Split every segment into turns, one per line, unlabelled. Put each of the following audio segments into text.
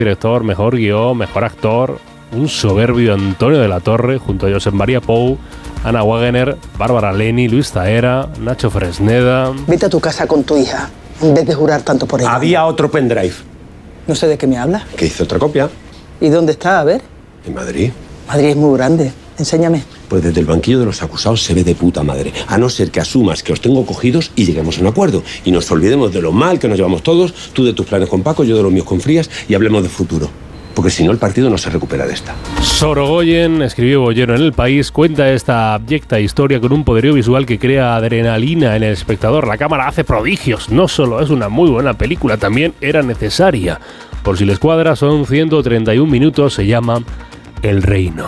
director, mejor guión, mejor actor, un soberbio Antonio de la Torre, junto a Josep María Pou, Ana Wagener, Bárbara Leni, Luis Zahera, Nacho Fresneda.
Vete a tu casa con tu hija, en vez de jurar tanto por ella.
Había otro pendrive.
No sé de qué me hablas.
Que hice otra copia.
¿Y dónde está? A ver.
En Madrid.
Madrid es muy grande. Enséñame.
Pues desde el banquillo de los acusados se ve de puta madre. A no ser que asumas que os tengo cogidos y lleguemos a un acuerdo. Y nos olvidemos de lo mal que nos llevamos todos, tú de tus planes con Paco, yo de los míos con Frías, y hablemos de futuro. Porque si no, el partido no se recupera de esta.
Sorogoyen, escribió Bollero en El País, cuenta esta abyecta historia con un poderío visual que crea adrenalina en el espectador. La cámara hace prodigios. No solo es una muy buena película, también era necesaria. Por si les cuadra, son 131 minutos, se llama El Reino.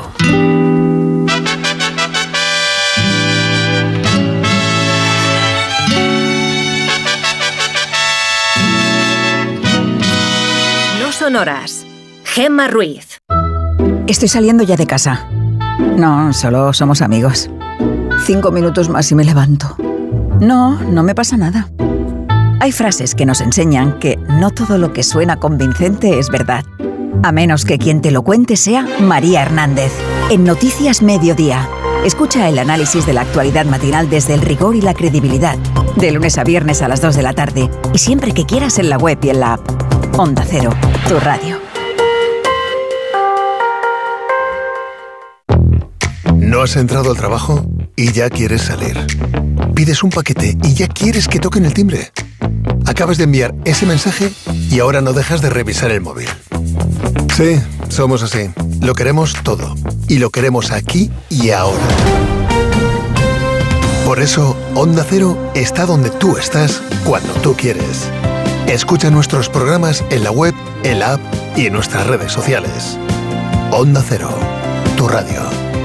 No sonoras. Gemma Ruiz.
Estoy saliendo ya de casa. No, solo somos amigos. 5 minutos más y me levanto. No me pasa nada. Hay frases que nos enseñan que no todo lo que suena convincente es verdad. A menos que quien te lo cuente sea María Hernández. En Noticias Mediodía. Escucha el análisis de la actualidad matinal desde el rigor y la credibilidad. De lunes a viernes a las 2 de la tarde. Y siempre que quieras en la web y en la app. Onda Cero, tu radio.
¿No has entrado al trabajo y ya quieres salir? Pides un paquete y ya quieres que toquen el timbre. Acabas de enviar ese mensaje y ahora no dejas de revisar el móvil. Sí, somos así. Lo queremos todo. Y lo queremos aquí y ahora. Por eso, Onda Cero está donde tú estás cuando tú quieres. Escucha nuestros programas en la web, en la app y en nuestras redes sociales. Onda Cero, tu radio.